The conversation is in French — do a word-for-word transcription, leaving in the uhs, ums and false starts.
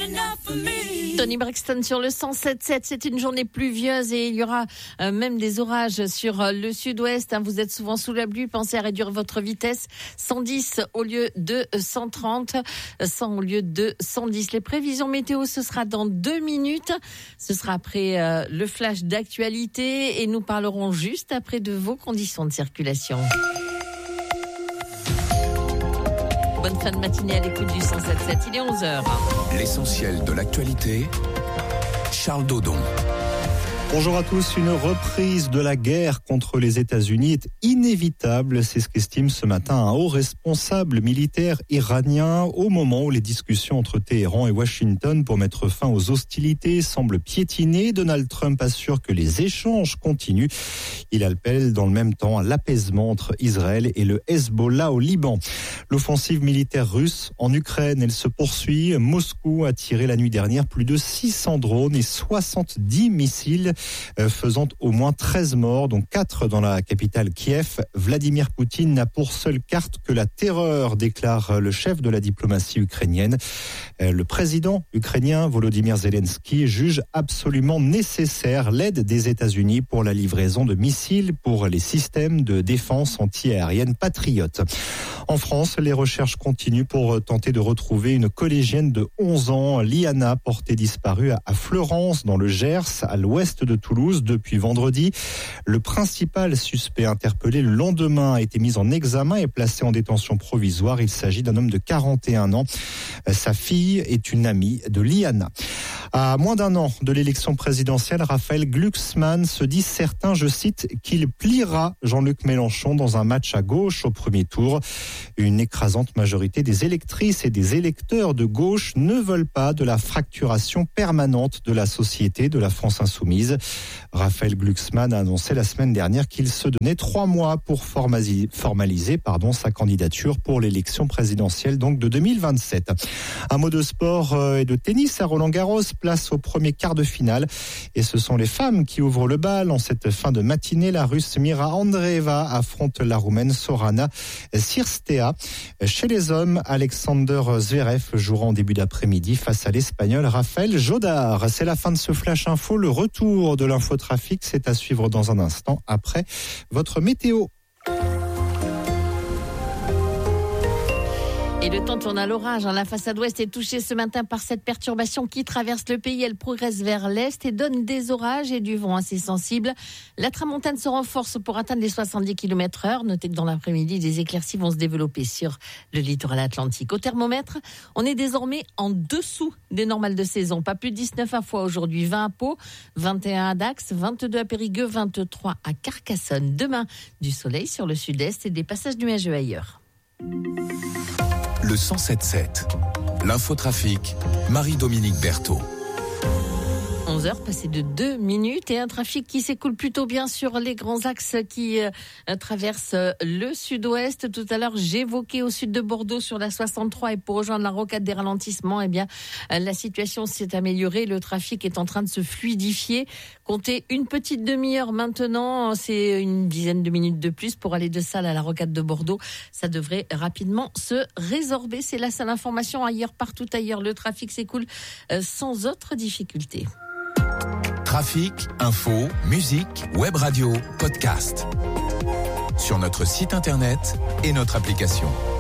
Tony Braxton sur le cent sept sept. C'est une journée pluvieuse et il y aura euh, même des orages sur euh, le sud-ouest. Hein. Vous êtes souvent sous la pluie. Pensez à réduire votre vitesse. cent dix au lieu de cent trente. cent au lieu de cent dix. Les prévisions météo, ce sera dans deux minutes. Ce sera après euh, le flash d'actualité et nous parlerons juste après de vos conditions de circulation. Bonne fin de matinée à l'écoute du cent sept sept. Il est onze heures. L'essentiel de l'actualité, Charles Dodon. Bonjour à tous. Une reprise de la guerre contre les États-Unis est inévitable. C'est ce qu'estime ce matin un haut responsable militaire iranien au moment où les discussions entre Téhéran et Washington pour mettre fin aux hostilités semblent piétiner. Donald Trump assure que les échanges continuent. Il appelle dans le même temps à l'apaisement entre Israël et le Hezbollah au Liban. L'offensive militaire russe en Ukraine, elle se poursuit. Moscou a tiré la nuit dernière plus de six cents drones et soixante-dix missiles, faisant au moins treize morts, dont quatre dans la capitale Kiev. Vladimir Poutine n'a pour seule carte que la terreur, déclare le chef de la diplomatie ukrainienne. Le président ukrainien Volodymyr Zelensky juge absolument nécessaire l'aide des États-Unis pour la livraison de missiles pour les systèmes de défense anti-aérienne Patriot. En France, les recherches continuent pour tenter de retrouver une collégienne de onze ans, Liana, portée disparue à Fleurance, dans le Gers, à l'ouest de Toulouse, depuis vendredi. Le principal suspect interpellé le lendemain a été mis en examen et placé en détention provisoire. Il s'agit d'un homme de quarante et un ans. Sa fille est une amie de Liana. À moins d'un an de l'élection présidentielle, Raphaël Glucksmann se dit certain, je cite, qu'il pliera Jean-Luc Mélenchon dans un match à gauche au premier tour. Une écrasante majorité des électrices et des électeurs de gauche ne veulent pas de la fracturation permanente de la société, de la France insoumise. Raphaël Glucksmann a annoncé la semaine dernière qu'il se donnait trois mois pour formaliser, formaliser pardon, sa candidature pour l'élection présidentielle donc de deux mille vingt-sept. Un mot de sport et de tennis à Roland-Garros, place au premier quart de finale. Et ce sont les femmes qui ouvrent le bal. En cette fin de matinée, la Russe Mira Andreeva affronte la Roumaine Sorana Cirstea. Chez les hommes, Alexander Zverev jouera en début d'après-midi face à l'Espagnol Rafael Jodar. C'est la fin de ce Flash Info. Le retour de l'infotrafic, c'est à suivre dans un instant après votre météo. Et le temps tourne à l'orage. La façade ouest est touchée ce matin par cette perturbation qui traverse le pays. Elle progresse vers l'est et donne des orages et du vent assez sensible. La tramontane se renforce pour atteindre les soixante-dix kilomètres heure. Notez que dans l'après-midi, des éclaircies vont se développer sur le littoral atlantique. Au thermomètre, on est désormais en dessous des normales de saison. Pas plus de dix-neuf à Foix aujourd'hui, vingt à Pau, vingt et un à Dax, vingt-deux à Périgueux, vingt-trois à Carcassonne. Demain, du soleil sur le sud-est et des passages nuageux ailleurs. Le cent sept sept. L'infotrafic, Marie-Dominique Berthaud. onze heures passées de deux minutes et un trafic qui s'écoule plutôt bien sur les grands axes qui euh, traversent le sud-ouest. Tout à l'heure, j'évoquais au sud de Bordeaux sur la soixante-trois et pour rejoindre la rocade des ralentissements, eh bien, euh, la situation s'est améliorée. Le trafic est en train de se fluidifier. Comptez une petite demi-heure maintenant. C'est une dizaine de minutes de plus pour aller de Salles à la rocade de Bordeaux. Ça devrait rapidement se résorber. C'est la seule information. Ailleurs, partout ailleurs, le trafic s'écoule euh, sans autre difficulté. Trafic, info, musique, web radio, podcast. Sur notre site internet et notre application.